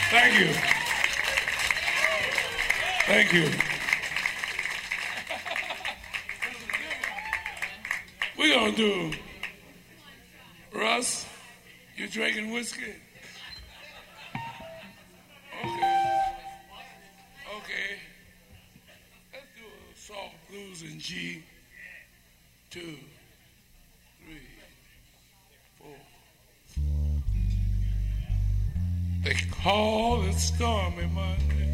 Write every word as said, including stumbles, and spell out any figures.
Thank you. Thank you. We're going to do, Russ, you drinking whiskey? Okay. Okay. Let's do a soft blues in G. Two, three, four. They call it stormy Monday.